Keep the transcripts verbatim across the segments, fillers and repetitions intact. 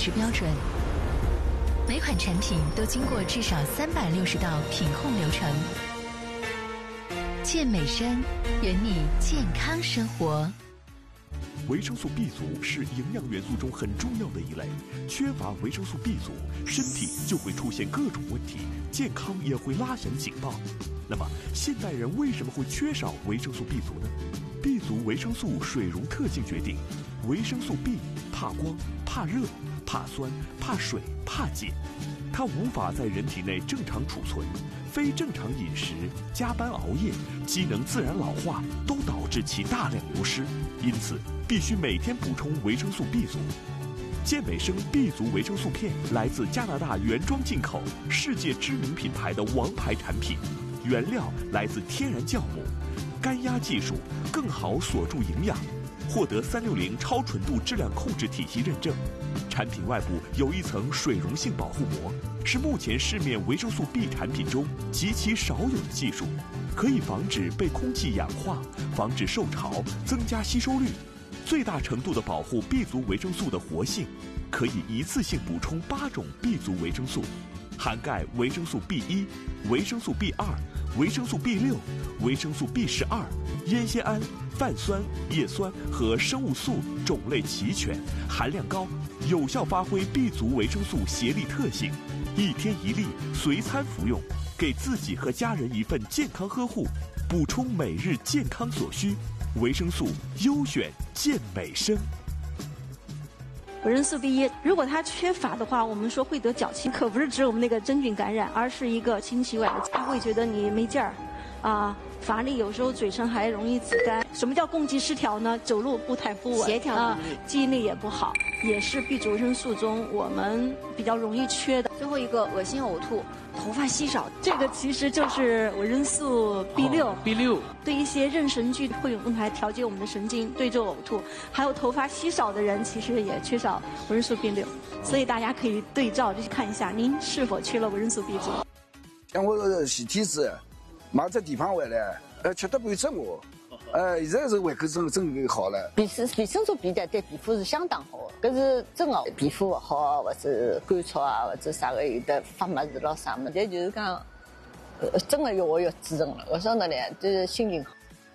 质标准。每款产品都经过至少三百六十道品控流程。健美生，圆你健康生活。 维生素 B 族是营养元素中很重要的一类，缺乏维生素 B 族，身体就会出现各种问题，健康也会拉响警报。那么，现代人为什么会缺少维生素 B 族呢 ？B 族维生素水溶特性决定，维生素 B 怕光、怕热、怕酸、怕水、怕碱，它无法在人体内正常储存。非正常饮食、加班熬夜、机能自然老化，都导致其大量流失。因此，必须每天补充维生素 B 族。健美生 B 族维生素片来自加拿大原装进口，世界知名品牌的王牌产品，原料来自天然酵母，干压技术更好锁住营养，获得三六零超纯度质量控制体系认证。产品外部有一层水溶性保护膜，是目前市面维生素 B 产品中极其少有的技术，可以防止被空气氧化，防止受潮，增加吸收率，最大程度的保护 B 族维生素的活性，可以一次性补充八种 B 族维生素，涵盖维生素 B 一、维生素 B 二、维生素 B 六、维生素 B 十二、烟酰胺、泛酸、叶酸和生物素种类齐全，含量高，有效发挥 B 族维生素协力特性，一天一粒，随餐服用，给自己和家人一份健康呵护，补充每日健康所需。维生素优选健美生。 维生素 B 一，如果它缺乏的话，我们说会得脚气，可不是指我们那个真菌感染，而是一个清气管的，他会觉得你没劲儿，啊，乏力，有时候嘴唇还容易紫干。什么叫共济失调呢？走路步态不稳， 协调啊，记忆力也不好，也是 B 族维生素中我们比较容易缺的。 最后一个恶心呕吐，头发稀少， 这个其实就是维生素 B 六、 哦、B 六对一些妊娠剧会用来调节我们的神经，对症呕吐。还有头发稀少的人，其实也缺少维生素 B 六，所以大家可以对照就去看一下，您是否缺了维生素 B 族。 像我是体质，嘛在地方外呢，呃，吃得不会整我。呃，现在是胃口整整好了。 维生维生素 B 的对皮肤是相当好的，搿是真的，皮肤不好或者干燥啊，或者啥个有的发霉子咯啥么，但就是讲，呃，真的要我要支撑了，我晓得呢，就是心情好。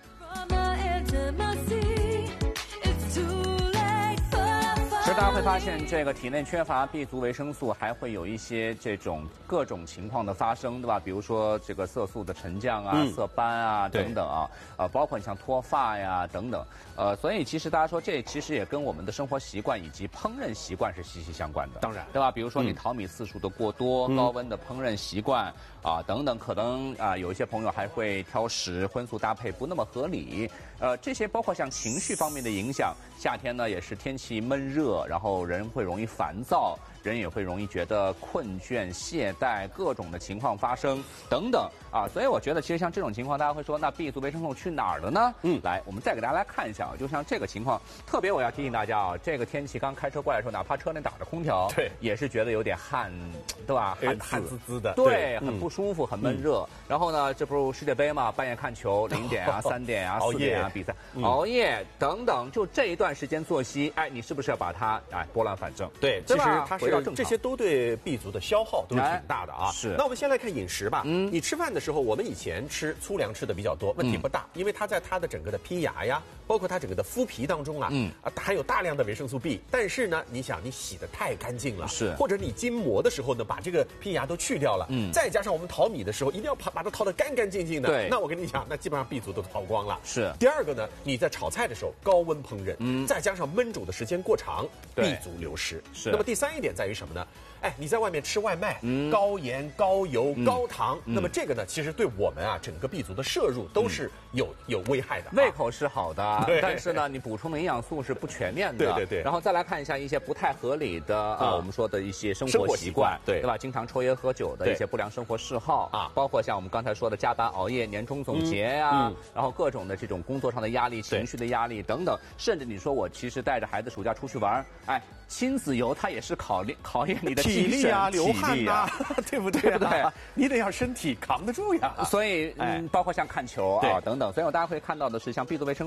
其实大家会发现，这个体内缺乏 B 族维生素，还会有一些这种各种情况的发生，对吧？比如说这个色素的沉降啊、嗯、色斑啊等等啊，呃，包括你像脱发呀等等，呃，所以其实大家说，这其实也跟我们的生活习惯以及烹饪习惯是息息相关的。 当然， 对吧？比如说你淘米次数的过多、嗯、高温的烹饪习惯啊等等，可能啊有一些朋友还会挑食，荤素搭配不那么合理。呃，这些包括像情绪方面的影响，夏天呢也是天气闷热。然后人会容易烦躁，人也会容易觉得困倦、懈怠，各种的情况发生等等啊，所以我觉得其实像这种情况，大家会说那 B 族维生素去哪儿了呢？嗯，来，我们再给大家来看一下啊，就像这个情况，特别我要提醒大家啊，这个天气刚开车过来的时候，哪怕车内打着空调， 对， 也是觉得有点汗，对吧？汗汗滋滋的， 对，对很不舒服，很闷热。嗯、然后呢，这不是世界杯嘛，半夜看球，零点啊、三点啊、四点啊比赛，嗯、熬夜等等，就这一段时间作息，哎，你是不是要把它哎拨乱反正？ 对，其实它是这些都对 B 族的消耗都是挺大的啊。 是。 那我们先来看饮食吧。嗯。你吃饭的时候，我们以前吃粗粮吃的比较多，问题不大，因为它在它的整个的胚芽呀，包括它整个的麸皮当中啊，嗯啊含有大量的维生素 B。但是呢，你想你洗得太干净了， 是， 或者你筋膜的时候呢，把这个胚芽都去掉了，嗯，再加上我们淘米的时候，一定要把把它淘得干干净净的。 对。 那我跟你讲，那基本上 B 族都淘光了。 是。 第二个呢，你在炒菜的时候高温烹饪，嗯，再加上焖煮的时间过长 ，B 族流失。 是。 那么第三一点在于什么呢？哎，你在外面吃外卖，嗯、高盐、高油、嗯、高糖，嗯、那么这个呢，其实对我们啊整个 B 族的摄入都是有、嗯、有危害的、啊。 胃口是好的，但是呢，你补充的营养素是不全面的。 对对对。 然后再来看一下一些不太合理的啊、呃，我们说的一些生活习惯， 对对吧？经常抽烟喝酒的一些不良生活嗜好啊，包括像我们刚才说的加班熬夜、年终总结呀、啊，嗯嗯、然后各种的这种工作上的压力、情绪的压力等等，甚至你说我其实带着孩子暑假出去玩，哎。亲子游它也是考验考验你的体力啊、流汗啊，对不对？ 对不对？ 你得要身体扛得住呀。 所以，嗯，包括像看球啊等等，所以我大家会看到的是，像 B 族维生素也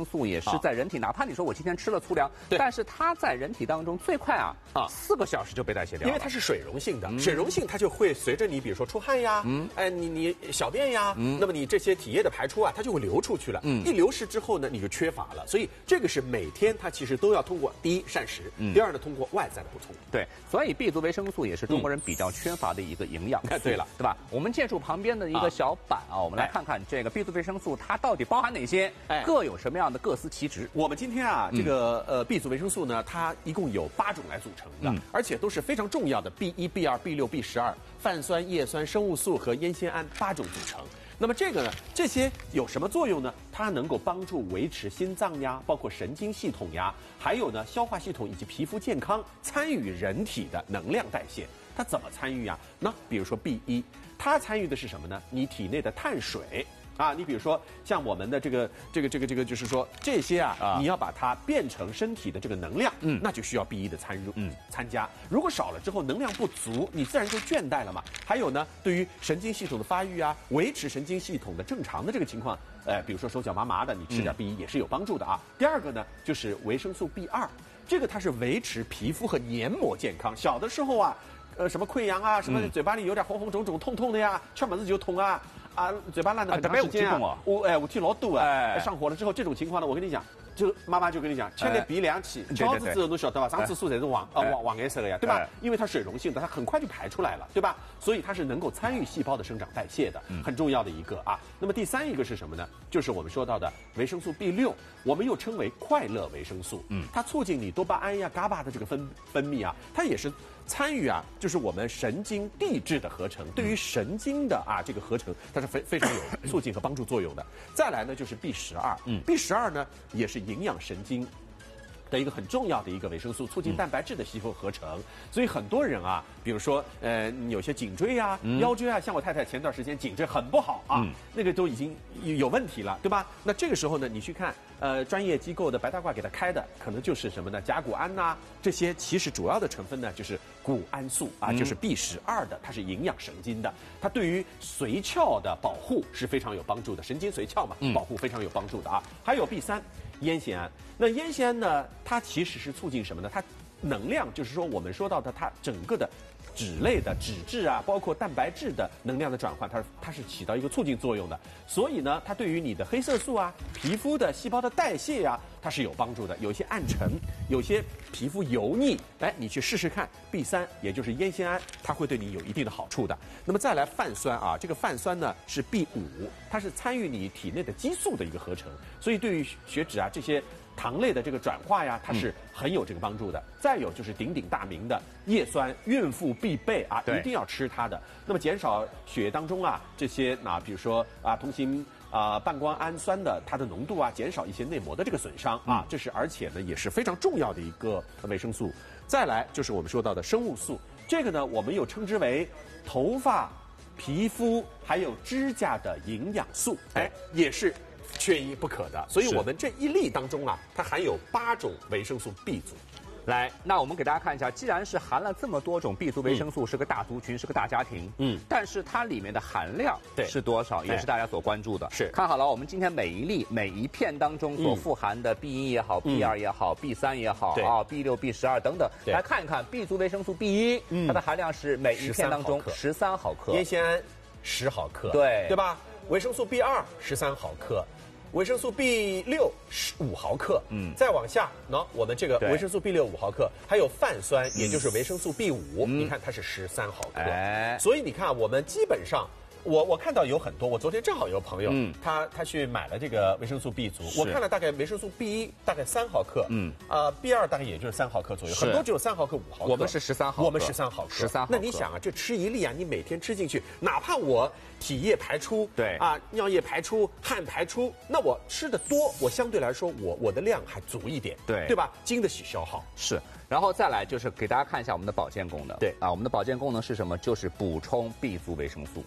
是在人体，哪怕你说我今天吃了粗粮，但是它在人体当中最快啊啊四个小时就被代谢掉了， 因为它是水溶性的，水溶性它就会随着你比如说出汗呀，嗯，哎你你小便呀，嗯，那么你这些体液的排出啊，它就会流出去了，嗯，一流失之后呢，你就缺乏了，所以这个是每天它其实都要通过第一膳食，嗯，第二呢通过外在的补充， 对，所以 B 族维生素也是中国人比较缺乏的一个营养素，对了，对吧？我们借助旁边的一个小板啊，我们来看看这个 B 族维生素它到底包含哪些，哎，各有什么样的各司其职。 我们今天啊，这个呃 B 族维生素呢，它一共有八种来组成的，而且都是非常重要的 B 一、B 二、B 六、B 十二、泛酸、叶酸、生物素和烟酰胺八种组成。那么这个呢，这些有什么作用呢？它能够帮助维持心脏呀，包括神经系统呀，还有呢消化系统以及皮肤健康，参与人体的能量代谢。它怎么参与呀？那比如说 B 一，它参与的是什么呢？你体内的碳水。啊，你比如说像我们的这个这个这个这个，就是说这些啊，啊你要把它变成身体的这个能量，嗯，那就需要 B 一的参入，嗯，参加。如果少了之后能量不足，你自然就倦怠了嘛。还有呢，对于神经系统的发育啊，维持神经系统的正常的这个情况，呃，比如说手脚麻麻的，你吃点 B 一也是有帮助的啊。嗯、第二个呢，就是维生素 B 二，这个它是维持皮肤和黏膜健康。小的时候啊，呃，什么溃疡啊，什么嘴巴里有点红红肿肿、痛痛的呀，吃么子就痛啊。啊，嘴巴烂的很长时间啊，我哎，我听老多啊，上火了之后这种情况呢，我跟你讲，就妈妈就跟你讲，吃点鼻凉气，敲子之后侬晓得吧？上次素才是黄呃黄黄颜色的呀，对吧？因为它水溶性的，它很快就排出来了，对吧？所以它是能够参与细胞的生长代谢的，很重要的一个啊。那么第三一个是什么呢？就是我们说到的维生素 B 六，我们又称为快乐维生素，嗯，它促进你多巴胺呀、伽巴的这个分分泌啊，它也是参与啊，就是我们神经递质的合成，对于神经的啊这个合成，它是非非常有促进和帮助作用的。再来呢，就是 B 十二，嗯 ，B 十二呢也是营养神经的一个很重要的一个维生素，促进蛋白质的吸收合成。嗯、所以很多人啊，比如说呃有些颈椎啊、嗯、腰椎啊，像我太太前段时间颈椎很不好啊，嗯、那个都已经有问题了，对吧？那这个时候呢，你去看呃专业机构的白大褂给他开的，可能就是什么呢？甲钴胺呐、啊，这些其实主要的成分呢就是谷氨素啊，嗯、就是 B 十二的，它是营养神经的，它对于髓鞘的保护是非常有帮助的，神经髓鞘嘛，嗯、保护非常有帮助的啊。还有 B 三。烟酰胺，那烟酰胺呢？它其实是促进什么呢？它能量，就是说我们说到的它整个的脂类的脂质啊，包括蛋白质的能量的转换，它它是起到一个促进作用的。所以呢，它对于你的黑色素啊、皮肤的细胞的代谢啊，它是有帮助的。有些暗沉，有些皮肤油腻，哎，你去试试看 B 三，也就是烟酰胺，它会对你有一定的好处的。那么再来泛酸啊，这个泛酸呢是 B 五，它是参与你体内的激素的一个合成，所以对于血脂啊这些糖类的这个转化呀，它是很有这个帮助的。嗯、再有就是鼎鼎大名的叶酸，孕妇必备啊，一定要吃它的。那么减少血液当中啊这些啊，比如说啊同型啊半胱氨酸的它的浓度啊，减少一些内膜的这个损伤啊，嗯、这是而且呢也是非常重要的一个维生素。再来就是我们说到的生物素，这个呢我们又称之为头发、皮肤还有指甲的营养素，哎，也是缺一不可的。所以我们这一粒当中啊，它含有八种维生素 B 族。 来，那我们给大家看一下，既然是含了这么多种 B 族维生素，嗯、是个大族群，是个大家庭，嗯，但是它里面的含量是多少，也是大家所关注的。是，看好了，我们今天每一粒、每一片当中所富含的 B 一也好、嗯、B 二也好、B 三也好啊、B 六、B 十二等等，来看一看 B 族维生素 B 一，嗯、它的含量是每一片当中十三毫克， 烟酰胺十毫克， 对， 对吧？维生素 B 二十三毫克。维生素 B 六十五毫克，嗯，再往下，喏，我们这个维生素 B 六五毫克，还有泛酸，也就是维生素 B 五，嗯、你看它是十三毫克，哎，所以你看我们基本上。我我看到有很多，我昨天正好有朋友，嗯，他他去买了这个维生素 B 族，我看了大概维生素 B 一大概三毫克，嗯，啊、呃、B 二大概也就是三毫克左右，很多只有三毫克、五毫克， 我们是十三毫克， 我们十三毫克，十三。那你想啊，这吃一粒啊，你每天吃进去，哪怕我体液排出，对啊，尿液排出、汗排出，那我吃的多，我相对来说我我的量还足一点，对对吧？经得起消耗。 是。然后再来就是给大家看一下我们的保健功能，对啊，我们的保健功能是什么？就是补充 B 族维生素，对，补充。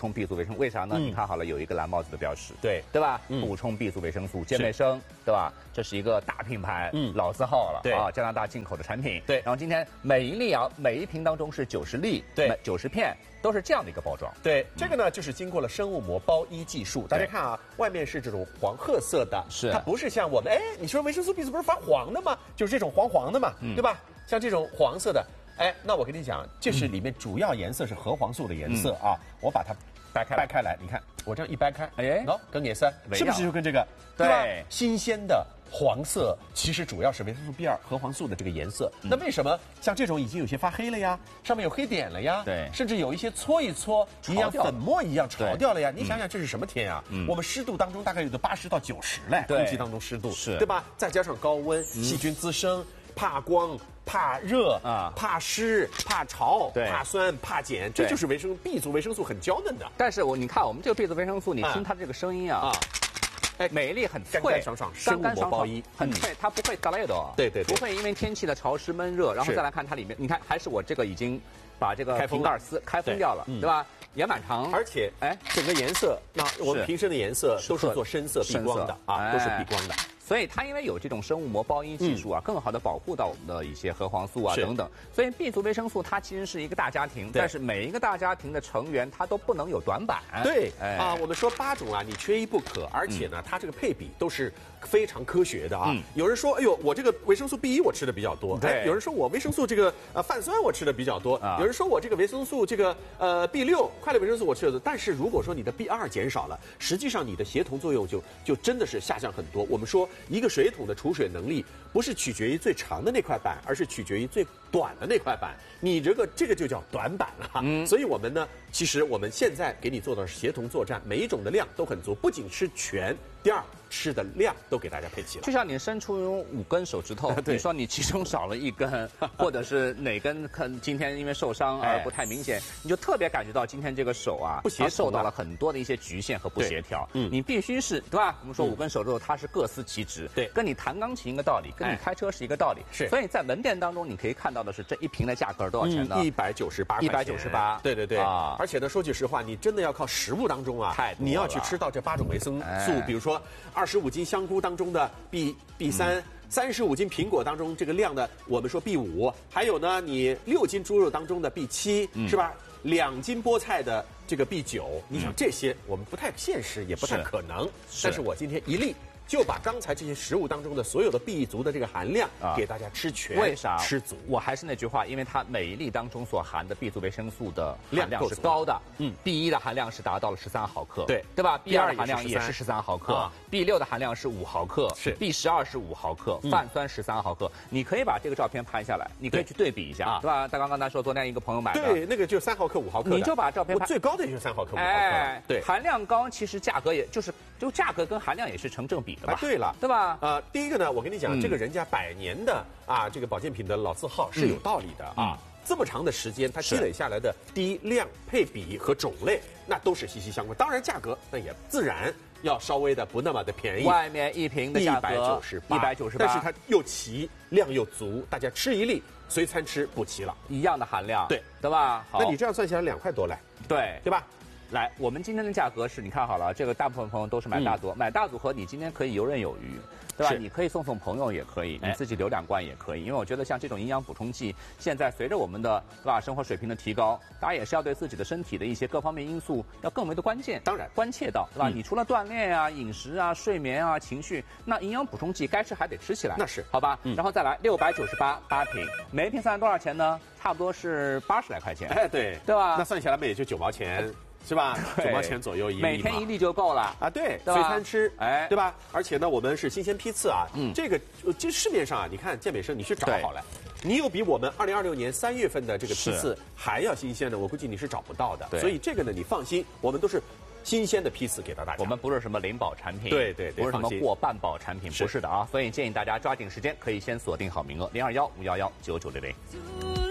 充 B 族维生，为啥呢？ 嗯、 你看好了，有一个蓝帽子的标识， 对对吧？ 嗯、 补充 B 族维生素，健美生，对吧？这是一个大品牌，嗯，老字号了， 对啊，加拿大进口的产品， 对。 然后今天每一粒啊，每一瓶当中是九十粒， 对， 九十片。都是这样的一个包装， 对，这个呢就是经过了生物膜包衣技术。大家看啊，外面是这种黄褐色的， 是它不是像我们哎，你说维生素 B 族不是发黄的吗？就是这种黄黄的嘛，嗯、对吧？像这种黄色的，哎，那我跟你讲，这是里面主要颜色是核黄素的颜色、嗯、啊，我把它掰开掰开来，你看我这样一掰开，哎，喏，跟颜色是不是就跟这个对吧？新鲜的。黄色其实主要是维生素 B 二 核黄素的这个颜色。嗯、那为什么像这种已经有些发黑了呀，上面有黑点了呀？ 对， 甚至有一些搓一搓，一样粉末一样潮掉了呀。你想想这是什么天啊？嗯、我们湿度当中大概有个八十到九十嘞，空气当中湿度是， 对吧？再加上高温，细菌滋生，怕光。怕热啊，怕湿，怕潮，怕酸，怕碱，这就是维生 B 族维生素很娇嫩的。 但是我你看我们这个 B 族维生素，你听它这个声音啊。啊哎，每一粒很脆， 干干爽爽，生物膜包衣， 很脆，它不会嘎啦的， 对对对， 不会因为天气的潮湿闷热，然后再来看它里面，你看还是我这个已经把这个瓶盖撕开封掉了，对吧？也蛮长， 而且哎，整个颜色，那我们瓶身的颜色都是做深色避光的啊，都是避光的。 所以它因为有这种生物膜包衣技术啊，嗯、更好的保护到我们的一些核黄素啊等等。所以 B 族维生素它其实是一个大家庭，但是每一个大家庭的成员它都不能有短板。 对，哎、啊，我们说八种啊，你缺一不可，而且呢，嗯、它这个配比都是非常科学的啊。嗯、有人说，哎呦，我这个维生素 B 一我吃的比较多， 对； 有人说我维生素这个呃泛酸我吃的比较多，啊、有人说我这个维生素这个呃 B 六快乐维生素我吃的多。但是如果说你的 B 二减少了，实际上你的协同作用就就真的是下降很多。我们说一个水桶的储水能力不是取决于最长的那块板，而是取决于最短的那块板。你这个这个就叫短板了。嗯，所以我们呢，其实我们现在给你做的是协同作战，每一种的量都很足，不仅吃全，第二吃的量都给大家配齐了。 就像你伸出五根手指头，你说你其中少了一根，或者是哪根可今天因为受伤而不太明显，你就特别感觉到今天这个手啊不协调， 受到了很多的一些局限和不协调。嗯，你必须是对吧？我们说五根手指头它是各司其职， 对， 跟你弹钢琴一个道理，跟你开车是一个道理。 是， 所以在门店当中你可以看到的是这一瓶的价格多少钱呢？ 一百九十八， 一百九十八。 对对对啊！而且呢，说句实话，你真的要靠食物当中啊，你要去吃到这八种维生素，比如说二十五斤香菇当中的 B B 三。三十五斤苹果当中这个量的，我们说 B 五，还有呢，你六斤猪肉当中的 B 七、嗯，是吧？两斤菠菜的这个 B 九，你想这些我们不太现实，也不太可能。是但是我今天一例。就把刚才这些食物当中的所有的 B 族的这个含量给大家吃全， 为啥吃足？ 我还是那句话，因为它每一粒当中所含的 B 族维生素的含量是高的。嗯 ，B 一的含量是达到了十三毫克， 对对吧 ？B 二的含量也是十三毫克 ，B 六的含量是五毫克， 是 B 十二是五毫克，泛酸十三毫克。你可以把这个照片拍下来，你可以去对比一下，对吧？大刚刚才说昨天一个朋友买的， 对，那个就三毫克、五毫克， 你就把照片拍， 最高的也就三毫克、五毫克， 哎， 对， 含量高，其实价格也就是就价格跟含量也是成正比的吧？ 对了， 对吧？ 呃，第一个呢，我跟你讲，这个人家百年的啊，这个保健品的老字号是有道理的啊。这么长的时间，它积累下来的第一量、配比和种类，那都是息息相关。当然，价格那也自然要稍微的不那么的便宜。 外面一瓶的价格一百九十八， 一百九十八， 但是它又齐，量又足，大家吃一粒，随餐吃补齐了， 一样的含量， 对对吧？好， 那你这样算下来两块多嘞， 对对吧？ 来，我们今天的价格是你看好了，这个大部分朋友都是买大组，嗯、买大组合你今天可以游刃有余，对吧？你可以送送朋友也可以，你自己留两罐也可以，因为我觉得像这种营养补充剂，现在随着我们的对吧生活水平的提高，大家也是要对自己的身体的一些各方面因素要更为的关键， 当然关切到，对吧？嗯、你除了锻炼啊、饮食啊、睡眠啊、情绪，那营养补充剂该吃还得吃起来， 那是好吧？嗯、然后再来六百九十八八瓶，每一瓶算多少钱呢？差不多是八十来块钱， 哎，对， 对吧？ 那算下来也就九毛钱。是吧？九毛钱左右一粒， 每天一粒就够了啊！对，随餐吃， 哎， 对吧？而且呢，我们是新鲜批次啊，嗯，这个这市面上啊，你看健美生，你去找好了，你有比我们二零二六年三月份的这个批次还要新鲜的，我估计你是找不到的。所以这个呢，你放心，我们都是新鲜的批次给到大家。 我们不是什么零保产品， 对对对， 不是什么过半保产品，不是的啊。所以建议大家抓紧时间，可以先锁定好名额，零二幺五幺幺九九零零。